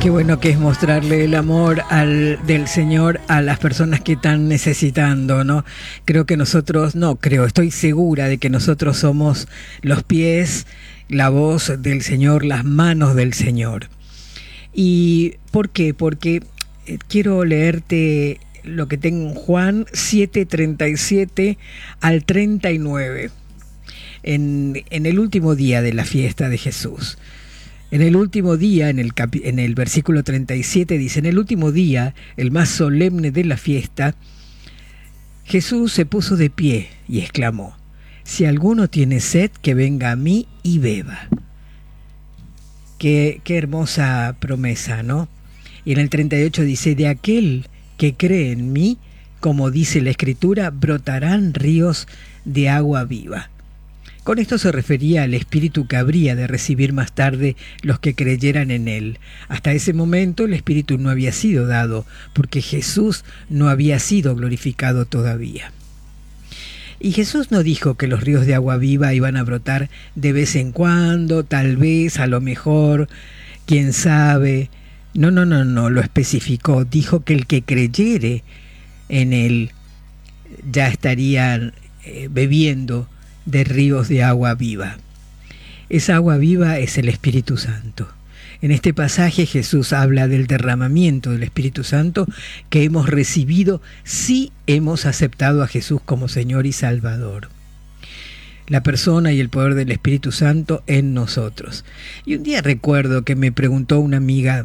Qué bueno que es mostrarle el amor del Señor a las personas que están necesitando, ¿no? Estoy segura de que nosotros somos los pies, la voz del Señor, las manos del Señor. ¿Y por qué? Porque quiero leerte lo que tengo en Juan 7:37 al 39, en el último día de la fiesta de Jesús. En el último día, en el versículo 37 dice: en el último día, el más solemne de la fiesta, Jesús se puso de pie y exclamó: si alguno tiene sed, que venga a mí y beba. Qué hermosa promesa, ¿no? Y en el 38 dice: de aquel que cree en mí, como dice la Escritura, brotarán ríos de agua viva. Con esto se refería al Espíritu que habría de recibir más tarde los que creyeran en Él. Hasta ese momento el Espíritu no había sido dado, porque Jesús no había sido glorificado todavía. Y Jesús no dijo que los ríos de agua viva iban a brotar de vez en cuando, tal vez, a lo mejor, quién sabe. No, lo especificó. Dijo que el que creyere en Él ya estaría bebiendo de ríos de agua viva. Esa agua viva es el Espíritu Santo. En este pasaje Jesús habla del derramamiento del Espíritu Santo que hemos recibido si hemos aceptado a Jesús como Señor y Salvador. La persona y el poder del Espíritu Santo en nosotros. Y un día recuerdo que me preguntó una amiga: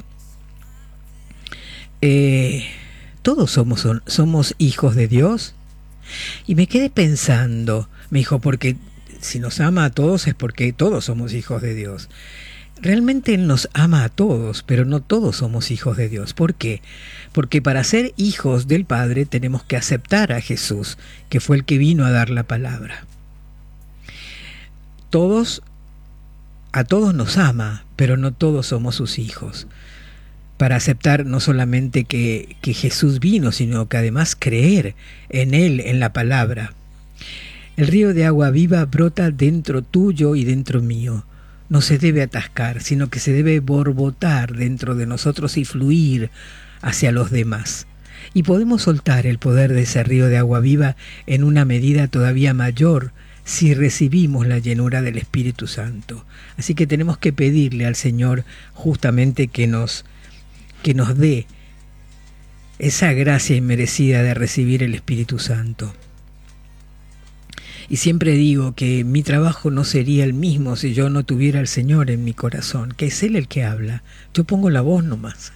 ¿todos somos hijos de Dios? Y me quedé pensando. Me dijo: porque si nos ama a todos es porque todos somos hijos de Dios. Realmente Él nos ama a todos, pero no todos somos hijos de Dios. ¿Por qué? Porque para ser hijos del Padre tenemos que aceptar a Jesús, que fue el que vino a dar la palabra. A todos nos ama, pero no todos somos sus hijos. Para aceptar no solamente que Jesús vino, sino que además creer en Él, en la palabra. El río de agua viva brota dentro tuyo y dentro mío. No se debe atascar, sino que se debe borbotar dentro de nosotros y fluir hacia los demás. Y podemos soltar el poder de ese río de agua viva en una medida todavía mayor si recibimos la llenura del Espíritu Santo. Así que tenemos que pedirle al Señor justamente que nos dé esa gracia inmerecida de recibir el Espíritu Santo. Y siempre digo que mi trabajo no sería el mismo si yo no tuviera al Señor en mi corazón, que es Él el que habla. Yo pongo la voz nomás.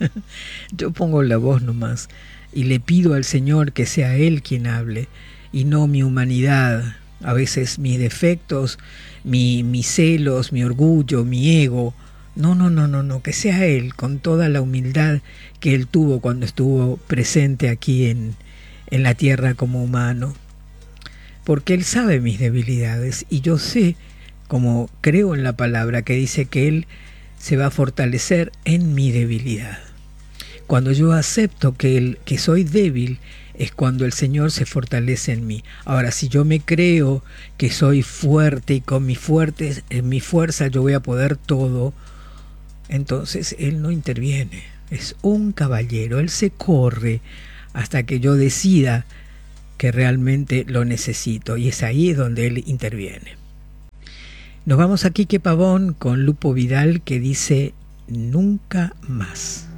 Y le pido al Señor que sea Él quien hable y no mi humanidad, a veces mis defectos, mis celos, mi orgullo, mi ego. No, que sea Él con toda la humildad que Él tuvo cuando estuvo presente aquí en la tierra como humano. Porque Él sabe mis debilidades y yo sé, como creo en la palabra que dice que Él se va a fortalecer en mi debilidad. Cuando yo acepto que soy débil, es cuando el Señor se fortalece en mí. Ahora, si yo me creo que soy fuerte y con en mi fuerza yo voy a poder todo, entonces Él no interviene. Es un caballero, Él se corre hasta que yo decida que realmente lo necesito, y es ahí donde Él interviene. Nos vamos a Quique Pavón con Lupo Vidal, que dice: nunca más.